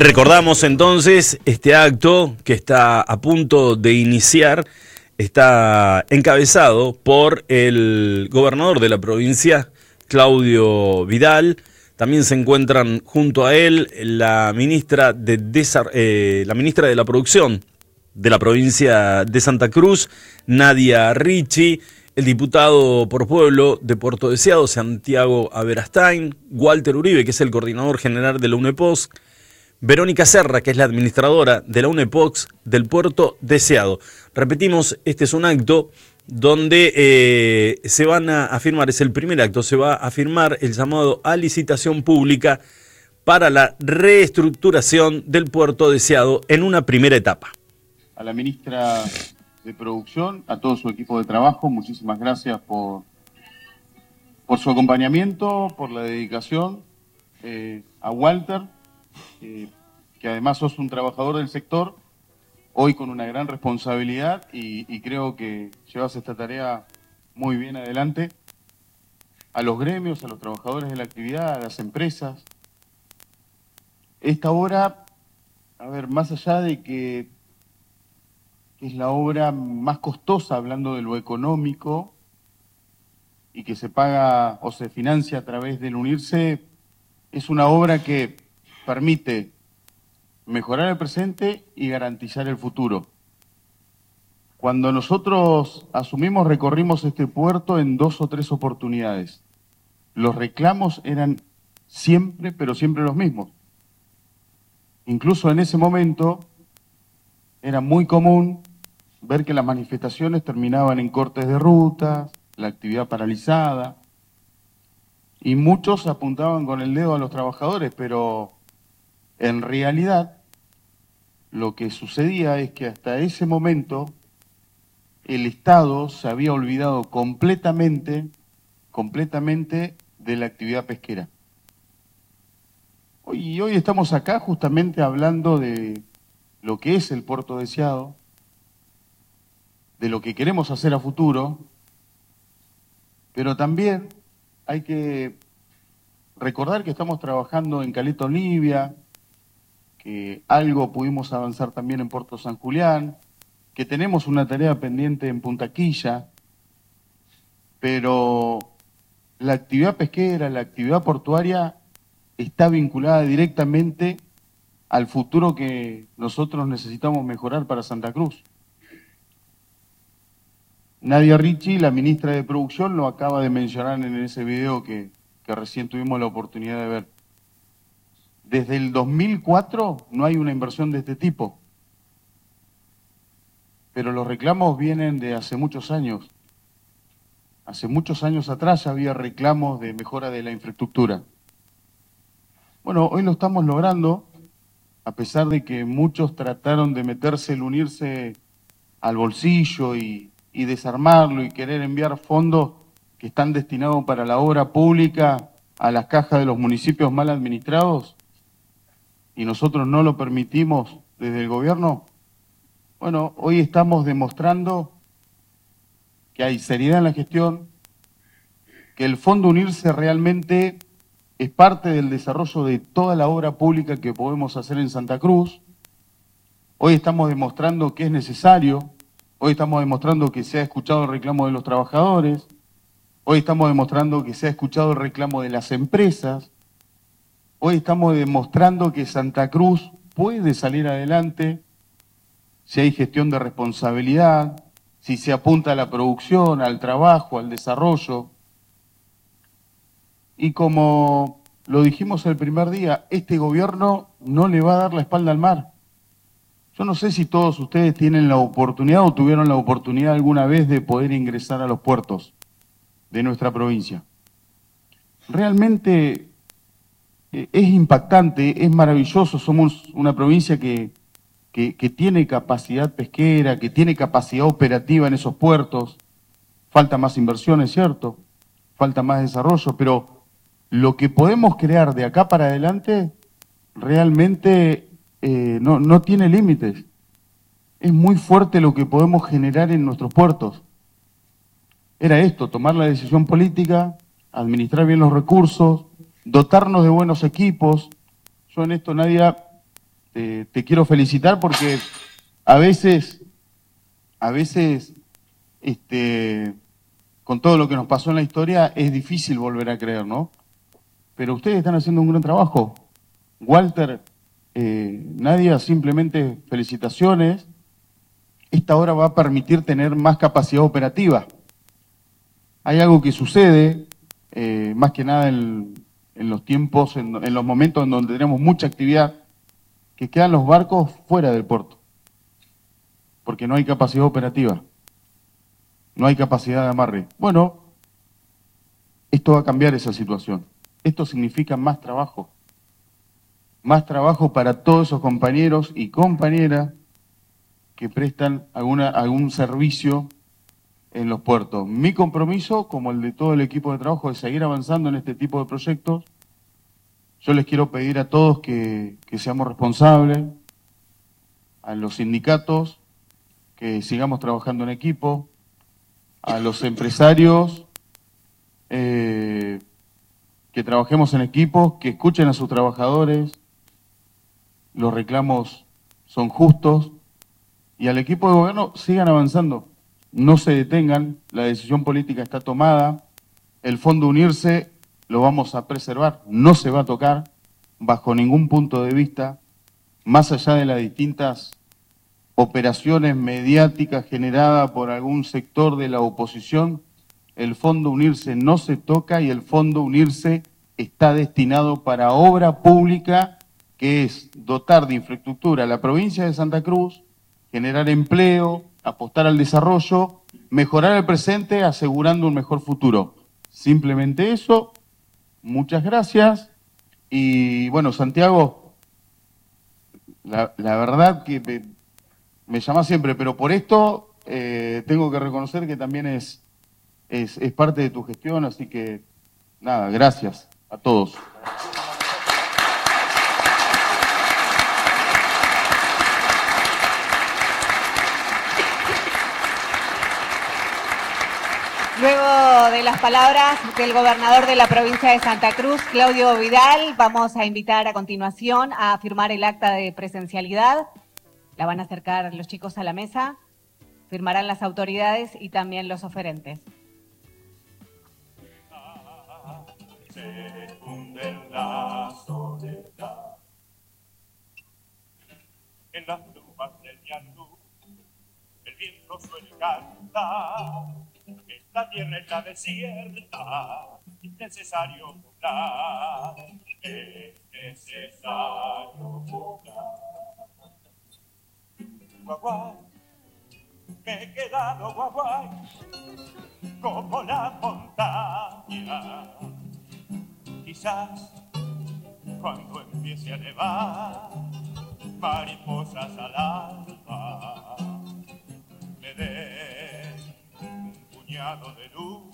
Recordamos entonces este acto que está a punto de iniciar, está encabezado por el gobernador de la provincia, Claudio Vidal. También se encuentran junto a él la ministra de la Producción de la provincia de Santa Cruz, Nadia Ricci, el diputado por Pueblo de Puerto Deseado, Santiago Aberastain, Walter Uribe, que es el coordinador general de la UNEPOSC, Verónica Serra, que es la administradora de la UNEPOSC del Puerto Deseado. Repetimos, este es un acto donde se van a firmar, es el primer acto, se va a firmar el llamado a licitación pública para la reestructuración del Puerto Deseado en una primera etapa. A la ministra de Producción, a todo su equipo de trabajo, muchísimas gracias por su acompañamiento, por la dedicación, a Walter, que además sos un trabajador del sector, hoy con una gran responsabilidad y creo que llevas esta tarea muy bien adelante. A los gremios, a los trabajadores de la actividad, a las empresas. Esta obra, a ver, más allá de que es la obra más costosa, hablando de lo económico, y que se paga o se financia a través del unirse, es una obra que permite mejorar el presente y garantizar el futuro. Cuando nosotros asumimos, recorrimos este puerto en 2 o 3 oportunidades. Los reclamos eran siempre, pero siempre los mismos. Incluso en ese momento era muy común ver que las manifestaciones terminaban en cortes de rutas, la actividad paralizada, y muchos apuntaban con el dedo a los trabajadores, pero en realidad lo que sucedía es que hasta ese momento el Estado se había olvidado completamente de la actividad pesquera. Hoy estamos acá justamente hablando de lo que es el Puerto Deseado, de lo que queremos hacer a futuro, pero también hay que recordar que estamos trabajando en Caleta Olivia, que algo pudimos avanzar también en Puerto San Julián, que tenemos una tarea pendiente en Punta Quilla, pero la actividad pesquera, la actividad portuaria está vinculada directamente al futuro que nosotros necesitamos mejorar para Santa Cruz. Nadia Ricci, la ministra de Producción, lo acaba de mencionar en ese video que recién tuvimos la oportunidad de ver. Desde el 2004 no hay una inversión de este tipo, pero los reclamos vienen de hace muchos años. Hace muchos años atrás ya había reclamos de mejora de la infraestructura. Bueno, hoy lo estamos logrando, a pesar de que muchos trataron de meterse el unirse al bolsillo y desarmarlo y querer enviar fondos que están destinados para la obra pública a las cajas de los municipios mal administrados, y nosotros no lo permitimos desde el gobierno. Bueno, hoy estamos demostrando que hay seriedad en la gestión, que el Fondo Unirse realmente es parte del desarrollo de toda la obra pública que podemos hacer en Santa Cruz. Hoy estamos demostrando que es necesario, hoy estamos demostrando que se ha escuchado el reclamo de los trabajadores, hoy estamos demostrando que se ha escuchado el reclamo de las empresas, hoy estamos demostrando que Santa Cruz puede salir adelante si hay gestión de responsabilidad, si se apunta a la producción, al trabajo, al desarrollo. Y como lo dijimos el primer día, este gobierno no le va a dar la espalda al mar. Yo no sé si todos ustedes tienen la oportunidad o tuvieron la oportunidad alguna vez de poder ingresar a los puertos de nuestra provincia. Realmente es impactante, es maravilloso. Somos una provincia que tiene capacidad pesquera, que tiene capacidad operativa en esos puertos. Falta más inversión, es cierto, falta más desarrollo, pero lo que podemos crear de acá para adelante realmente no tiene límites. Es muy fuerte lo que podemos generar en nuestros puertos. Era esto, tomar la decisión política, administrar bien los recursos, dotarnos de buenos equipos. Yo en esto, Nadia, te quiero felicitar porque a veces, con todo lo que nos pasó en la historia, es difícil volver a creer, ¿no? Pero ustedes están haciendo un gran trabajo. Walter, Nadia, simplemente felicitaciones. Esta hora va a permitir tener más capacidad operativa. Hay algo que sucede, más que nada en los tiempos, en los momentos en donde tenemos mucha actividad, que quedan los barcos fuera del puerto, porque no hay capacidad operativa, no hay capacidad de amarre. Bueno, esto va a cambiar esa situación. Esto significa más trabajo para todos esos compañeros y compañeras que prestan algún servicio en los puertos. Mi compromiso, como el de todo el equipo de trabajo, es seguir avanzando en este tipo de proyectos. Yo les quiero pedir a todos que seamos responsables, a los sindicatos, que sigamos trabajando en equipo, a los empresarios, que trabajemos en equipo, que escuchen a sus trabajadores, los reclamos son justos, y al equipo de gobierno sigan avanzando, no se detengan, la decisión política está tomada, el Fondo Unirse lo vamos a preservar, no se va a tocar bajo ningún punto de vista, más allá de las distintas operaciones mediáticas generadas por algún sector de la oposición. El Fondo Unirse no se toca y el Fondo Unirse está destinado para obra pública, que es dotar de infraestructura a la provincia de Santa Cruz, generar empleo, apostar al desarrollo, mejorar el presente, asegurando un mejor futuro. Simplemente eso. Muchas gracias. Y bueno, Santiago, la verdad que me llama siempre, pero por esto tengo que reconocer que también es parte de tu gestión, así que nada, gracias a todos. Luego de las palabras del gobernador de la provincia de Santa Cruz, Claudio Vidal, vamos a invitar a continuación a firmar el acta de presencialidad. La van a acercar los chicos a la mesa, firmarán las autoridades y también los oferentes. Se hunde la soledad en las plumas del llanto, el viento suele cantar. Esta tierra está desierta, es necesario poblar, es necesario poblar. Guaguay, me he quedado guaguay, como la montaña. Quizás cuando empiece a nevar, mariposas al alba me den un puñado de luz.